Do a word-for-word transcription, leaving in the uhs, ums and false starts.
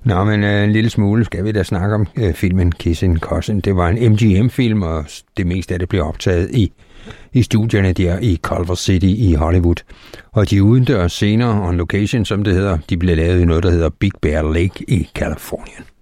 Nå, men øh, en lille smule skal vi da snakke om øh, filmen Kissing Cousin. Det var en M G M-film, og det meste af det blev optaget i, i studierne der i Culver City i Hollywood. Og de udendørs scener on location, som det hedder, de blev lavet i noget, der hedder Big Bear Lake i Californien.